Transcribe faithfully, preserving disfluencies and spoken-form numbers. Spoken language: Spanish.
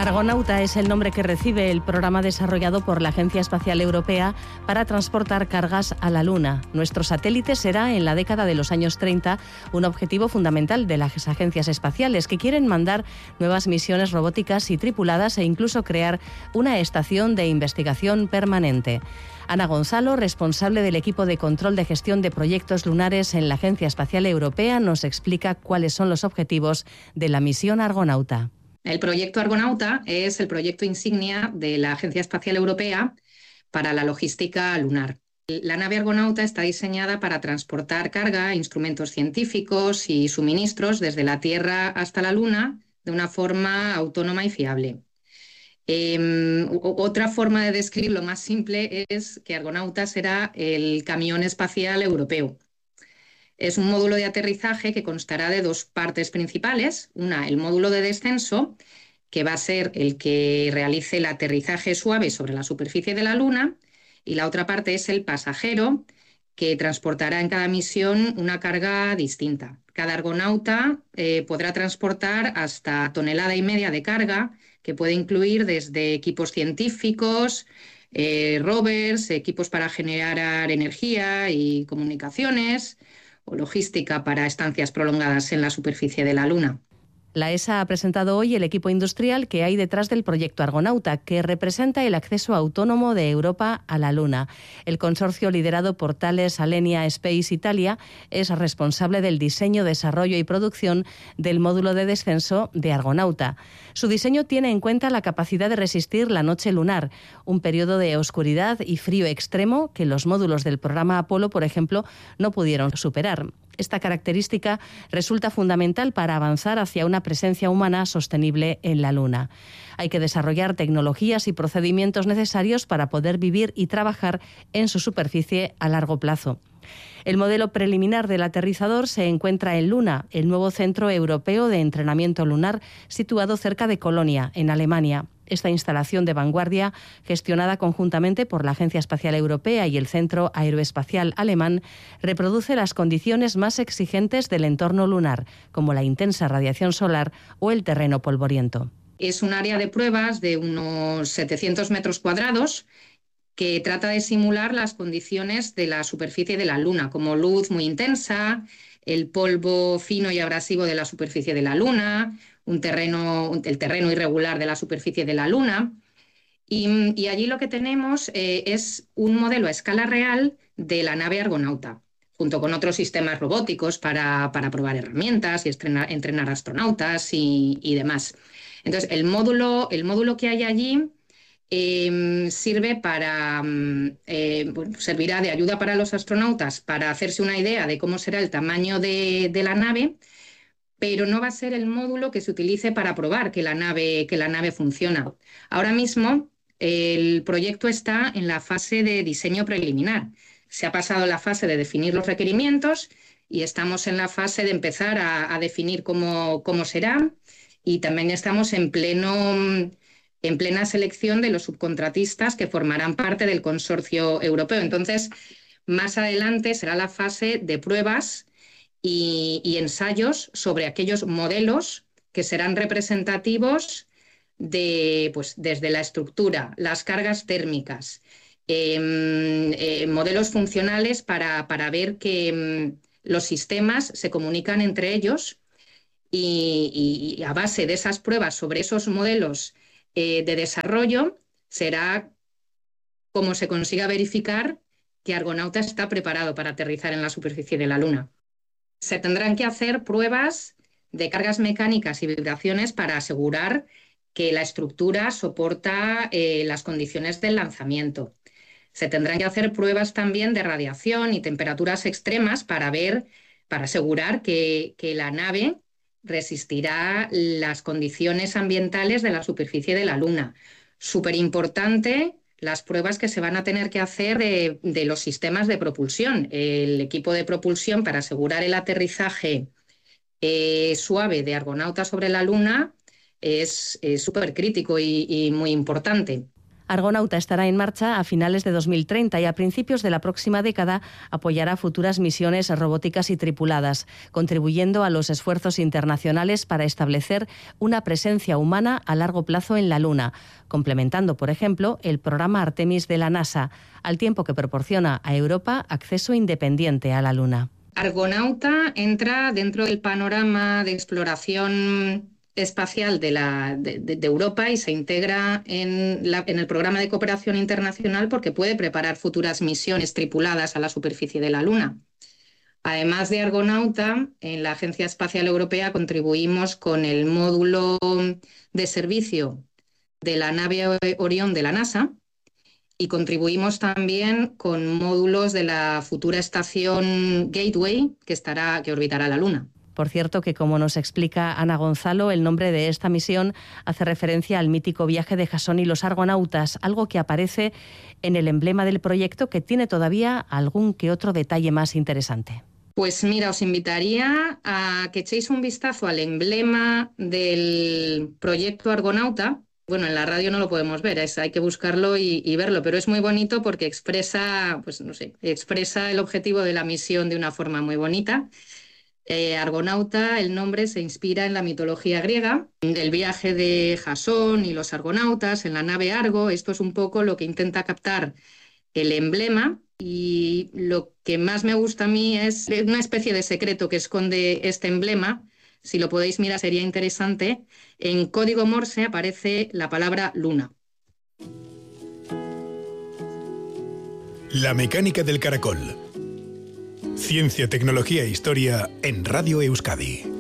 Argonauta es el nombre que recibe el programa desarrollado por la Agencia Espacial Europea para transportar cargas a la Luna. Nuestro satélite será, en la década de los años treinta, un objetivo fundamental de las agencias espaciales que quieren mandar nuevas misiones robóticas y tripuladas e incluso crear una estación de investigación permanente. Ana Gonzalo, responsable del equipo de control de gestión de proyectos lunares en la Agencia Espacial Europea, nos explica cuáles son los objetivos de la misión Argonauta. El proyecto Argonauta es el proyecto insignia de la Agencia Espacial Europea para la logística lunar. La nave Argonauta está diseñada para transportar carga, instrumentos científicos y suministros desde la Tierra hasta la Luna de una forma autónoma y fiable. Eh, otra forma de describirlo más simple es que Argonauta será el camión espacial europeo. Es un módulo de aterrizaje que constará de dos partes principales. Una, el módulo de descenso, que va a ser el que realice el aterrizaje suave sobre la superficie de la Luna, y la otra parte es el pasajero, que transportará en cada misión una carga distinta. Cada argonauta eh, podrá transportar hasta tonelada y media de carga, que puede incluir desde equipos científicos, eh, rovers, equipos para generar energía y comunicaciones, o logística para estancias prolongadas en la superficie de la Luna. La E S A ha presentado hoy el equipo industrial que hay detrás del proyecto Argonauta, que representa el acceso autónomo de Europa a la Luna. El consorcio liderado por Thales Alenia Space Italia es responsable del diseño, desarrollo y producción del módulo de descenso de Argonauta. Su diseño tiene en cuenta la capacidad de resistir la noche lunar, un periodo de oscuridad y frío extremo que los módulos del programa Apolo, por ejemplo, no pudieron superar. Esta característica resulta fundamental para avanzar hacia una presencia humana sostenible en la Luna. Hay que desarrollar tecnologías y procedimientos necesarios para poder vivir y trabajar en su superficie a largo plazo. El modelo preliminar del aterrizador se encuentra en Luna, el nuevo centro europeo de entrenamiento lunar situado cerca de Colonia, en Alemania. Esta instalación de vanguardia, gestionada conjuntamente por la Agencia Espacial Europea y el Centro Aeroespacial Alemán, reproduce las condiciones más exigentes del entorno lunar, como la intensa radiación solar o el terreno polvoriento. Es un área de pruebas de unos setecientos metros cuadrados que trata de simular las condiciones de la superficie de la Luna, como luz muy intensa, el polvo fino y abrasivo de la superficie de la Luna, un terreno, el terreno irregular de la superficie de la Luna. Y, y allí lo que tenemos eh, es un modelo a escala real de la nave Argonauta, junto con otros sistemas robóticos para, para probar herramientas y estrenar, entrenar astronautas y, y demás. Entonces, el módulo, el módulo que hay allí eh, sirve para, eh, bueno, servirá de ayuda para los astronautas para hacerse una idea de cómo será el tamaño de, de la nave, pero no va a ser el módulo que se utilice para probar que la nave, que la nave funciona. Ahora mismo el proyecto está en la fase de diseño preliminar. Se ha pasado la fase de definir los requerimientos y estamos en la fase de empezar a, a definir cómo, cómo será, y también estamos en pleno... en plena selección de los subcontratistas que formarán parte del consorcio europeo. Entonces, más adelante será la fase de pruebas y, y ensayos sobre aquellos modelos que serán representativos de, pues, desde la estructura, las cargas térmicas, eh, eh, modelos funcionales para, para ver que eh, los sistemas se comunican entre ellos, y, y a base de esas pruebas sobre esos modelos de desarrollo será como se consiga verificar que Argonauta está preparado para aterrizar en la superficie de la Luna. Se tendrán que hacer pruebas de cargas mecánicas y vibraciones para asegurar que la estructura soporta eh, las condiciones del lanzamiento. Se tendrán que hacer pruebas también de radiación y temperaturas extremas para ver, para asegurar que, que la nave resistirá las condiciones ambientales de la superficie de la Luna. Súper importante las pruebas que se van a tener que hacer de, de los sistemas de propulsión. El equipo de propulsión, para asegurar el aterrizaje eh, suave de Argonauta sobre la Luna, es súper crítico y, y muy importante. Argonauta estará en marcha a finales de dos mil treinta y a principios de la próxima década apoyará futuras misiones robóticas y tripuladas, contribuyendo a los esfuerzos internacionales para establecer una presencia humana a largo plazo en la Luna, complementando, por ejemplo, el programa Artemis de la NASA, al tiempo que proporciona a Europa acceso independiente a la Luna. Argonauta entra dentro del panorama de exploración espacial de, la, de, de Europa y se integra en, la, en el programa de cooperación internacional porque puede preparar futuras misiones tripuladas a la superficie de la Luna. Además de Argonauta, en la Agencia Espacial Europea contribuimos con el módulo de servicio de la nave Orión de la NASA y contribuimos también con módulos de la futura estación Gateway que, estará, que orbitará la Luna. Por cierto, que como nos explica Ana Gonzalo, el nombre de esta misión hace referencia al mítico viaje de Jasón y los argonautas, algo que aparece en el emblema del proyecto que tiene todavía algún que otro detalle más interesante. Pues mira, os invitaría a que echéis un vistazo al emblema del proyecto Argonauta. Bueno, en la radio no lo podemos ver, es, hay que buscarlo y, y verlo, pero es muy bonito porque expresa, pues no sé, expresa el objetivo de la misión de una forma muy bonita. Eh, Argonauta, el nombre se inspira en la mitología griega, el viaje de Jasón y los argonautas en la nave Argo. Esto es un poco lo que intenta captar el emblema y lo que más me gusta a mí es una especie de secreto que esconde este emblema. Si lo podéis mirar sería interesante. En código Morse aparece la palabra luna. La mecánica del caracol. Ciencia, tecnología e historia en Radio Euskadi.